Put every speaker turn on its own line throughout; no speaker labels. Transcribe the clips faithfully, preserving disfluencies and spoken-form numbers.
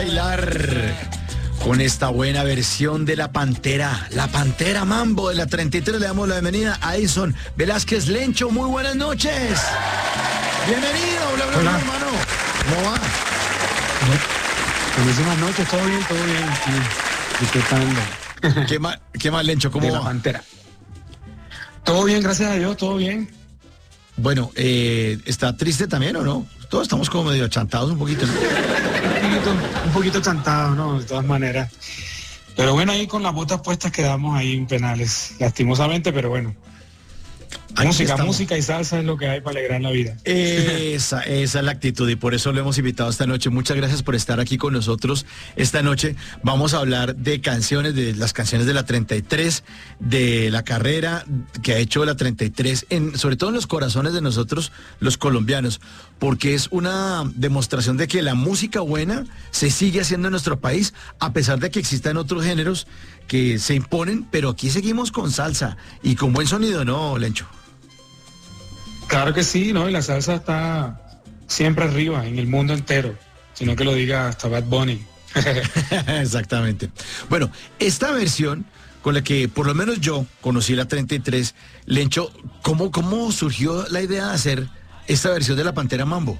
bailar con esta buena versión de La Pantera, La Pantera Mambo de la treinta y tres. Le damos la bienvenida a Edison Velázquez Lencho. Muy buenas noches. Bienvenido, bla, bla, bla, hermano. ¿Cómo va?
Buenísimas noches, todo bien, todo bien. Sí, disfrutando.
¿Qué más, qué más, Lencho? ¿Cómo
de
va?
La Pantera. Todo bien, gracias a Dios, todo bien.
Bueno, eh, ¿está triste también o no? Todos estamos como medio chantados un poquito, ¿no?
Un poquito, un poquito chantado, ¿no? De todas maneras. Pero bueno, ahí con las botas puestas quedamos ahí en penales, lastimosamente, pero bueno.
Aquí
música,
estamos.
música y salsa es lo que hay para alegrar la vida.
Esa, esa es la actitud y por eso lo hemos invitado esta noche. Muchas gracias por estar aquí con nosotros esta noche. Vamos a hablar de canciones, de las canciones de la treinta y tres, de la carrera que ha hecho la treinta y tres, en, sobre todo en los corazones de nosotros los colombianos, porque es una demostración de que la música buena se sigue haciendo en nuestro país, a pesar de que existan otros géneros que se imponen, pero aquí seguimos con salsa y con buen sonido, ¿no, Lencho?
Claro que sí, ¿no? Y la salsa está siempre arriba en el mundo entero, sino que lo diga hasta Bad Bunny.
Exactamente. Bueno, esta versión con la que por lo menos yo conocí la treinta y tres, Lencho, ¿cómo, cómo surgió la idea de hacer esta versión de La Pantera Mambo?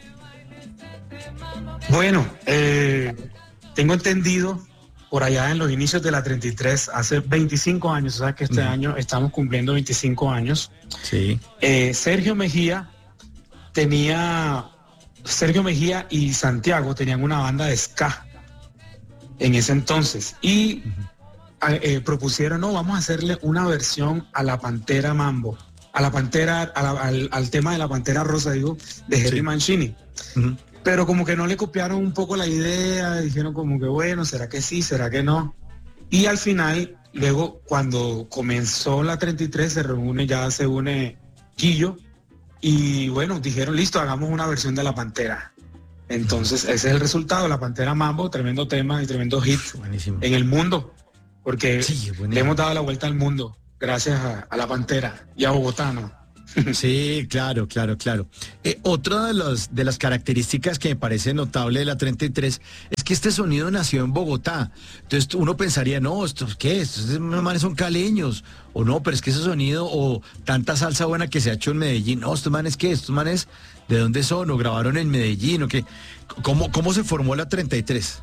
Bueno, eh, tengo entendido por allá en los inicios de la treinta y tres, hace veinticinco años, o sea que este uh-huh. año estamos cumpliendo veinticinco años.
Sí.
Eh, Sergio Mejía tenía, Sergio Mejía y Santiago tenían una banda de ska en ese entonces y uh-huh. eh, propusieron, no, vamos a hacerle una versión a La Pantera Mambo, a la Pantera, a la, al, al tema de La Pantera Rosa, digo, de Henry sí. Mancini. Uh-huh. Pero como que no le copiaron un poco la idea, dijeron como que bueno, ¿será que sí? ¿Será que no? Y al final, luego cuando comenzó la treinta y tres, se reúne, ya se une Quillo, y bueno, dijeron, listo, hagamos una versión de La Pantera. Entonces, ese es el resultado, La Pantera Mambo, tremendo tema y tremendo hit buenísimo. En el mundo, porque sí, le hemos dado la vuelta al mundo, gracias a, a La Pantera y a Bogotá, ¿no?
Sí, claro, claro, claro. Eh, otra de, los, de las características que me parece notable de la treinta y tres es que este sonido nació en Bogotá. Entonces uno pensaría, no, ¿estos qué? Estos manes son caleños. O no, pero es que ese sonido o tanta salsa buena que se ha hecho en Medellín. No, ¿estos manes qué? ¿Estos manes de dónde son? ¿O grabaron en Medellín? ¿O qué? ¿Cómo, cómo se formó la treinta y tres?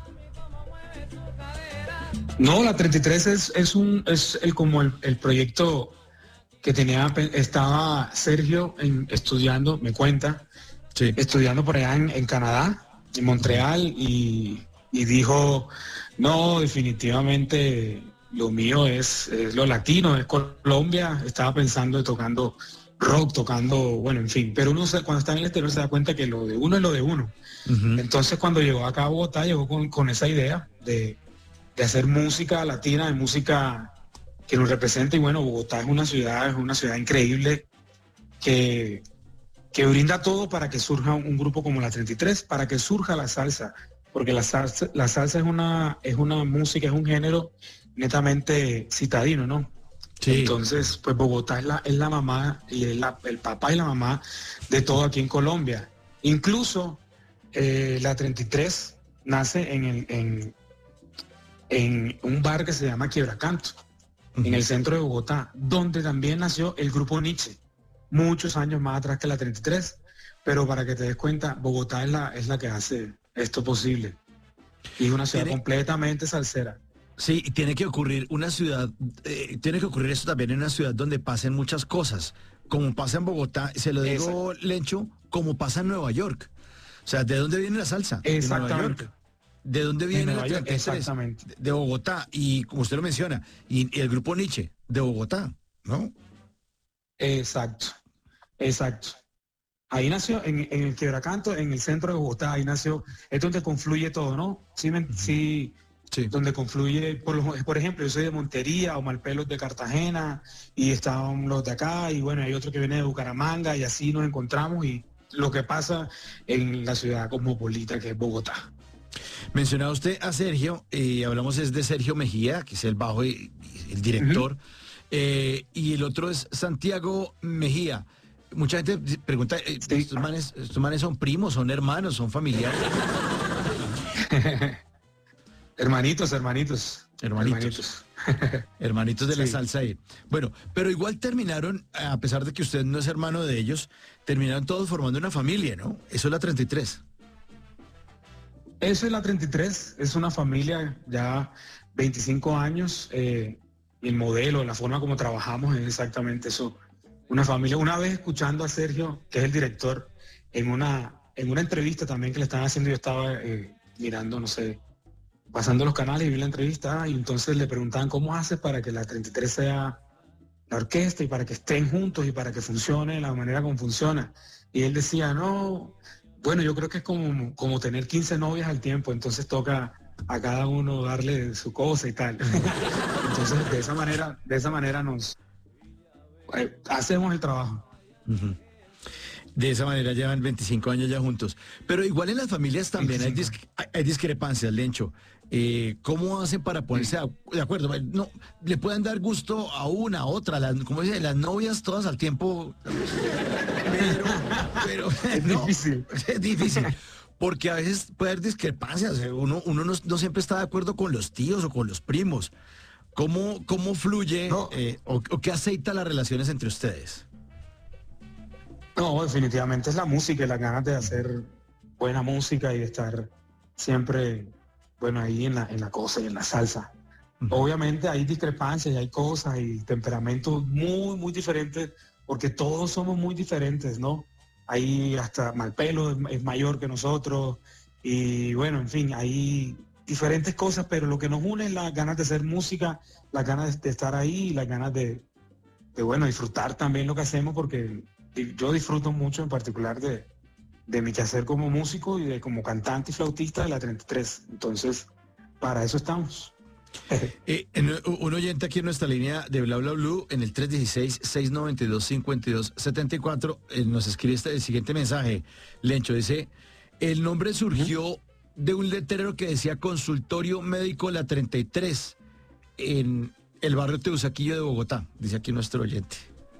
No, la treinta y tres es, es, un, es el, como el, el proyecto que tenía, estaba Sergio en, estudiando, me cuenta, sí. estudiando por allá en, en Canadá, en Montreal, y, y dijo, no, definitivamente lo mío es, es lo latino, es Colombia. Estaba pensando de tocando rock, tocando, bueno, en fin, pero uno se, cuando está en el exterior se da cuenta que lo de uno es lo de uno. Uh-huh. Entonces cuando llegó acá a Bogotá, llegó con, con esa idea de, de hacer música latina, de música que nos representa, y bueno, Bogotá es una ciudad, es una ciudad increíble que, que brinda todo para que surja un grupo como la treinta y tres, para que surja la salsa, porque la salsa, la salsa es una, es una música, es un género netamente citadino, ¿no? Sí. Entonces, pues Bogotá es la, es la mamá y es la, el papá y la mamá de todo aquí en Colombia. Incluso eh, la treinta y tres nace en, el, en, en un bar que se llama Quiebracanto, uh-huh. en el centro de Bogotá, donde también nació el grupo Nietzsche, muchos años más atrás que la treinta y tres, pero para que te des cuenta, Bogotá es la, es la que hace esto posible. Y es una ciudad ¿Tiene... completamente salsera.
Sí, y tiene que ocurrir una ciudad, eh, tiene que ocurrir esto también en una ciudad donde pasen muchas cosas, como pasa en Bogotá, se lo digo, Exacto. Lencho, como pasa en Nueva York. O sea, ¿de dónde viene la salsa?
Exactamente.
De Nueva York. ¿De dónde viene la treinta y tres?
Exactamente.
De Bogotá, y como usted lo menciona, y, y el grupo Nietzsche, de Bogotá, ¿no?
Exacto, exacto. Ahí nació, en, en el Quiebracanto, en el centro de Bogotá, ahí nació, es donde confluye todo, ¿no? Sí, me, uh-huh. sí, sí, donde confluye, por, los, por ejemplo, yo soy de Montería, o Malpelos de Cartagena, y estaban los de acá, y bueno, hay otro que viene de Bucaramanga, y así nos encontramos, y lo que pasa en la ciudad cosmopolita que es Bogotá.
Mencionaba usted a Sergio, eh, hablamos es de Sergio Mejía, que es el bajo y, y el director, uh-huh. eh, y el otro es Santiago Mejía. Mucha gente pregunta, eh, sí. ¿estos manes, estos manes son primos, son hermanos, son familiares?
Hermanitos, hermanitos.
Hermanitos. Hermanitos, hermanitos de sí. la salsa ahí. Bueno, pero igual terminaron, a pesar de que usted no es hermano de ellos, terminaron todos formando una familia, ¿no? Eso es la treinta y tres.
Eso es la treinta y tres, es una familia ya veinticinco años, eh, el modelo, la forma como trabajamos es exactamente eso. Una familia, una vez escuchando a Sergio, que es el director, en una, en una entrevista también que le estaban haciendo, yo estaba eh, mirando, no sé, pasando los canales y vi la entrevista, y entonces le preguntaban cómo haces para que la treinta y tres sea la orquesta y para que estén juntos y para que funcione de la manera como funciona. Y él decía, no, bueno, yo creo que es como, como tener quince novias al tiempo, entonces toca a cada uno darle su cosa y tal. Entonces de esa manera, de esa manera nos eh, hacemos el trabajo.
Uh-huh. De esa manera llevan veinticinco años ya juntos. Pero igual en las familias también hay, dis hay discrepancias, Lencho. Eh, ¿Cómo hacen para ponerse a, de acuerdo? No, le pueden dar gusto a una, a otra, las, como dice, las novias todas al tiempo. Pero, pero
es no, difícil.
Es difícil. Porque a veces puede haber discrepancias. Uno, uno no, no siempre está de acuerdo con los tíos o con los primos. ¿Cómo, cómo fluye no. eh, o, o qué aceita las relaciones entre ustedes?
No, definitivamente es la música y las ganas de hacer buena música y de estar siempre, bueno, ahí en la, en la cosa y en la salsa. Uh-huh. Obviamente hay discrepancias y hay cosas y temperamentos muy, muy diferentes, porque todos somos muy diferentes, ¿no? Ahí hasta Malpelo es, es mayor que nosotros y bueno, en fin, hay diferentes cosas, pero lo que nos une es las ganas de hacer música, las ganas de estar ahí y las ganas de, de bueno, disfrutar también lo que hacemos, porque yo disfruto mucho en particular de, de mi quehacer como músico y de como cantante y flautista de la treinta y tres. Entonces, para eso estamos.
eh, un oyente aquí en nuestra línea de Bla Bla Blue, en el tres uno seis, seis nueve dos, cinco dos siete cuatro, eh, nos escribe este, el siguiente mensaje. Lencho dice, el nombre surgió ¿Mm? de un letrero que decía Consultorio Médico La treinta y tres en el barrio Teusaquillo de Bogotá, dice aquí nuestro oyente.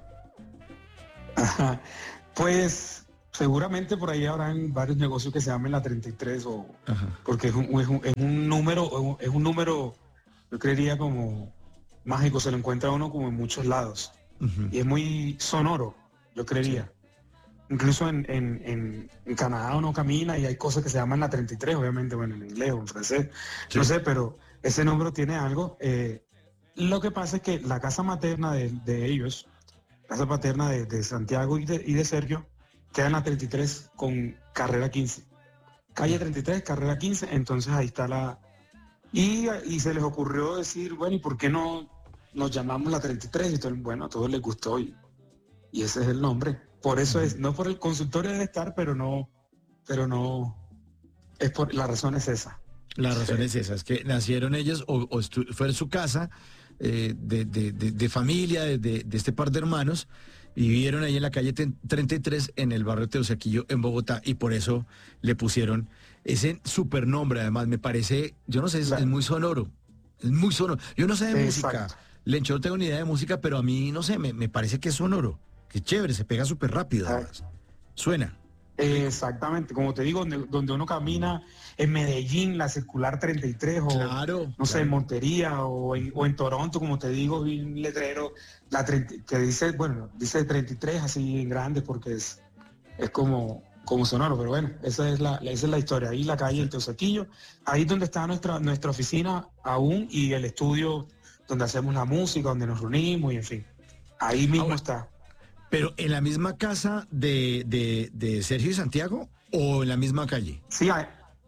Ajá. Pues seguramente por ahí habrán varios negocios que se llamen la treinta y tres, o Ajá. porque es un, es, un, es un número, es un número, yo creería como mágico, se lo encuentra uno como en muchos lados. Uh-huh. Y es muy sonoro, yo creería. Sí. Incluso en, en, en, en Canadá uno camina y hay cosas que se llaman la treinta y tres, obviamente, bueno, en inglés o en francés, sí. No sé, pero ese número tiene algo. Eh, lo que pasa es que la casa materna de, de ellos, casa paterna de, de Santiago y de, y de Sergio, queda en la treinta y tres con carrera quince. Calle treinta y tres, carrera quince, entonces ahí está la... Y, y se les ocurrió decir, bueno, ¿y por qué no nos llamamos la treinta y tres? Y todo, bueno, a todos les gustó y, y ese es el nombre. Por eso es, no por el consultorio debe estar, pero no, pero no, es por, la razón es esa.
La razón sí. es esa, es que nacieron ellos o, o fue en su casa, Eh, de, de, de, de familia, de, de, de este par de hermanos, y vivieron ahí en la calle treinta y tres en el barrio Teusaquillo en Bogotá, y por eso le pusieron ese supernombre. Además me parece, yo no sé, es, claro. es muy sonoro, es muy sonoro. Yo no sé de Exacto. música, Lencho, no tengo ni idea de música, pero a mí, no sé, me, me parece que es sonoro, que es chévere, se pega súper rápido, además. Suena.
Exactamente, como te digo, donde, donde uno camina en Medellín, la circular treinta y tres, o
claro,
no
claro.
sé, en Montería o en, o en Toronto, como te digo, vi un letrero la treinta, que dice, bueno, dice treinta y tres así en grande porque es, es como, como sonoro, pero bueno, esa es la, esa es la historia. Ahí la calle, el Teusaquillo, ahí es donde está nuestra, nuestra oficina aún y el estudio donde hacemos la música, donde nos reunimos y en fin, ahí mismo ah, está.
¿Pero en la misma casa de, de, de Sergio y Santiago o en la misma calle?
Sí, hay,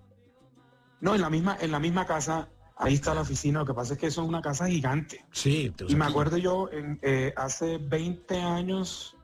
no, en la misma, en la misma casa, ahí está la oficina. Lo que pasa es que eso es una casa gigante.
Sí,
y me acuerdo yo, en, eh, hace veinte años,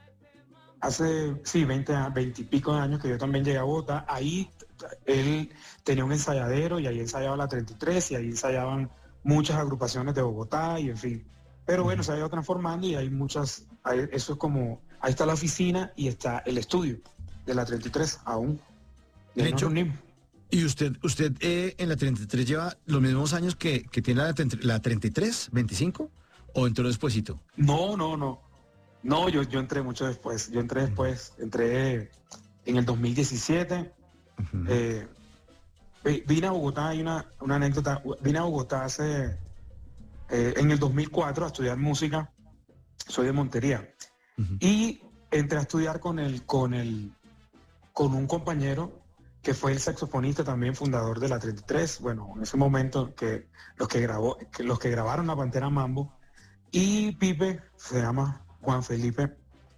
hace, sí, veinte, veinte y pico de años que yo también llegué a Bogotá, ahí él tenía un ensayadero y ahí ensayaba la treinta y tres y ahí ensayaban muchas agrupaciones de Bogotá y en fin. Pero bueno, se ha ido transformando y hay muchas, hay, eso es como, ahí está la oficina y está el estudio de la treinta y tres aún.
De hecho, ¿y usted usted eh, en la treinta y tres lleva los mismos años que, que tiene la, la treinta y tres, veinticinco? ¿O entró despuesito?
No, no, no. No, yo, yo entré mucho después. Yo entré después, entré en el dos mil diecisiete. Uh-huh. eh, Vine a Bogotá, hay una, una anécdota, vine a Bogotá hace, eh, en el dos mil cuatro a estudiar música, soy de Montería, uh-huh. y entré a estudiar con el, con el, con un compañero que fue el saxofonista también fundador de la treinta y tres, bueno, en ese momento que los que grabó, que los que grabaron La Pantera Mambo, y Pipe, se llama Juan Felipe,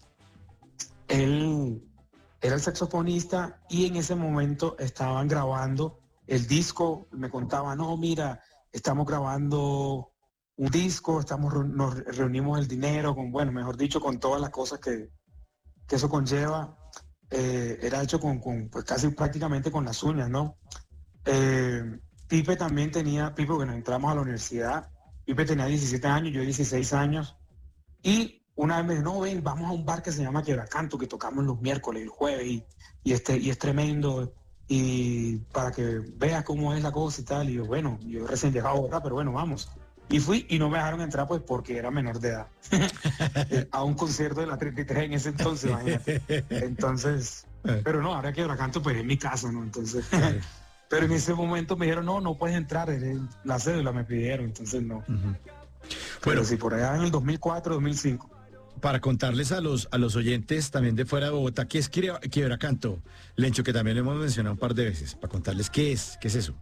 él era el saxofonista y en ese momento estaban grabando el disco, me contaba, no, mira, estamos grabando un disco, estamos, nos reunimos el dinero, con, bueno, mejor dicho, con todas las cosas que, que eso conlleva. Eh, era hecho con, con pues casi prácticamente con las uñas, ¿no? Eh, Pipe también tenía, Pipe, bueno, entramos a la universidad, Pipe tenía diecisiete años, yo dieciséis años, y una vez me dijo, no, ven, vamos a un bar que se llama Quiebracanto, que tocamos los miércoles, el jueves, y, y, este, y es tremendo, y para que veas cómo es la cosa y tal, y yo, bueno, yo recién llegado a Bogotá, pero bueno, vamos. Y fui y no me dejaron entrar pues porque era menor de edad. A un concierto de la treinta y tres en ese entonces, imagínate. Entonces, pero no, ahora Quiebracanto pues es mi casa, ¿no? Entonces, pero en ese momento me dijeron, no, no puedes entrar, la cédula me pidieron, entonces no. Uh-huh. Pero bueno, sí, por allá en el dos mil cuatro, dos mil cinco.
Para contarles a los, a los oyentes también de fuera de Bogotá, ¿qué es Quiebracanto? Lencho, que también lo hemos mencionado un par de veces, para contarles qué es, qué es eso.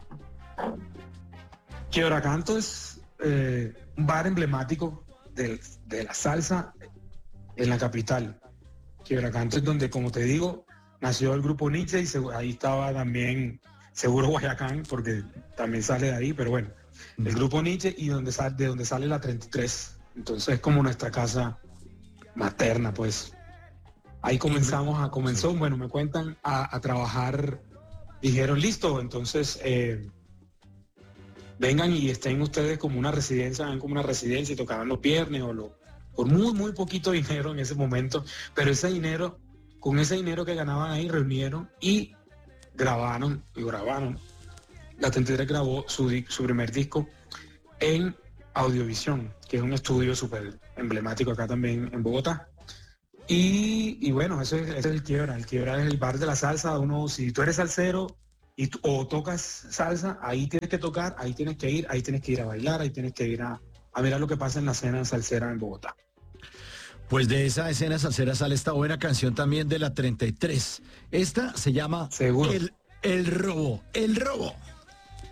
Quiebracanto es eh, un bar emblemático de, de la salsa en la capital. Quiebracanto es donde, como te digo, nació el grupo Nietzsche y se, ahí estaba también Seguro Guayacán, porque también sale de ahí, pero bueno, mm. el grupo Nietzsche y donde sale, de donde sale la treinta y tres. Entonces es como nuestra casa materna, pues. Ahí comenzamos a, comenzó, bueno, me cuentan, a, a trabajar, dijeron, listo, entonces eh, vengan y estén ustedes como una residencia, ven como una residencia y tocarán los viernes o lo, por muy, muy poquito dinero en ese momento, pero ese dinero, con ese dinero que ganaban ahí, reunieron y grabaron, y grabaron. La treinta y tres grabó su, su primer disco en Audiovisión, que es un estudio súper emblemático acá también en Bogotá. Y, y bueno, ese, ese es el Quiebra. El Quiebra es el bar de la salsa. Uno, si tú eres salsero y tú, o tocas salsa, ahí tienes que tocar, ahí tienes que ir, ahí tienes que ir a bailar, ahí tienes que ir a, a mirar lo que pasa en la escena salsera en Bogotá.
Pues de esa escena salsera sale esta buena canción también de la treinta y tres. Esta se llama
Seguro.
El, el Robo, El Robo.